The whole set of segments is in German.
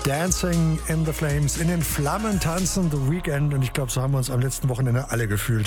Dancing in the Flames, in den Flammen tanzen, The Weekend. Und ich glaube, so haben wir uns am letzten Wochenende alle gefühlt.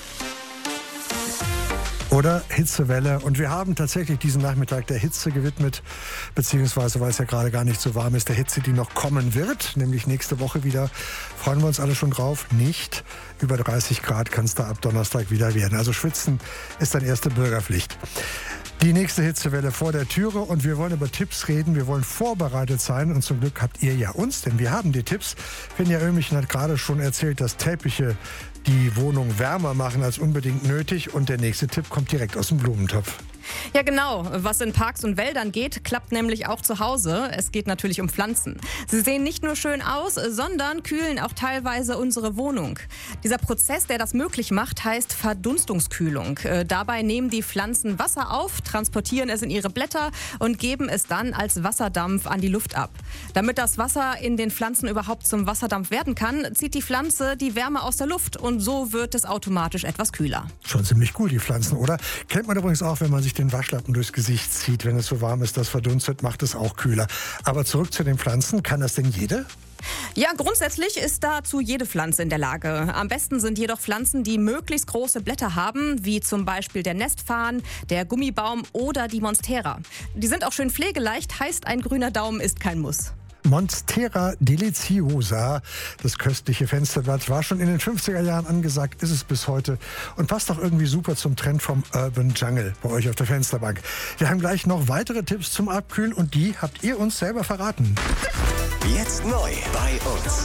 Oder Hitzewelle. Und wir haben tatsächlich diesen Nachmittag der Hitze gewidmet, beziehungsweise, weil es ja gerade gar nicht so warm ist, der Hitze, die noch kommen wird, nämlich nächste Woche wieder. Freuen wir uns alle schon drauf? Nicht. Über 30 Grad kann es da ab Donnerstag wieder werden. Also schwitzen ist dann erste Bürgerpflicht. Die nächste Hitzewelle vor der Türe und wir wollen über Tipps reden, wir wollen vorbereitet sein und zum Glück habt ihr ja uns, denn wir haben die Tipps. Finja Oehmichen hat gerade schon erzählt, dass Teppiche die Wohnung wärmer machen als unbedingt nötig und der nächste Tipp kommt direkt aus dem Blumentopf. Ja genau, was in Parks und Wäldern geht, klappt nämlich auch zu Hause. Es geht natürlich um Pflanzen. Sie sehen nicht nur schön aus, sondern kühlen auch teilweise unsere Wohnung. Dieser Prozess, der das möglich macht, heißt Verdunstungskühlung. Dabei nehmen die Pflanzen Wasser auf, transportieren es in ihre Blätter und geben es dann als Wasserdampf an die Luft ab. Damit das Wasser in den Pflanzen überhaupt zum Wasserdampf werden kann, zieht die Pflanze die Wärme aus der Luft und so wird es automatisch etwas kühler. Schon ziemlich cool, die Pflanzen, oder? Kennt man übrigens auch, wenn man sich den Waschlappen durchs Gesicht zieht. Wenn es so warm ist, das verdunstet, macht es auch kühler. Aber zurück zu den Pflanzen. Kann das denn jede? Ja, grundsätzlich ist dazu jede Pflanze in der Lage. Am besten sind jedoch Pflanzen, die möglichst große Blätter haben, wie zum Beispiel der Nestfarn, der Gummibaum oder die Monstera. Die sind auch schön pflegeleicht, heißt ein grüner Daumen ist kein Muss. Monstera deliciosa, das köstliche Fensterblatt, war schon in den 50er Jahren angesagt, ist es bis heute und passt auch irgendwie super zum Trend vom Urban Jungle bei euch auf der Fensterbank. Wir haben gleich noch weitere Tipps zum Abkühlen und die habt ihr uns selber verraten. Jetzt neu bei uns.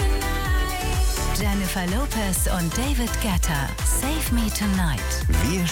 Jennifer Lopez und David Guetta, Save Me Tonight. Wir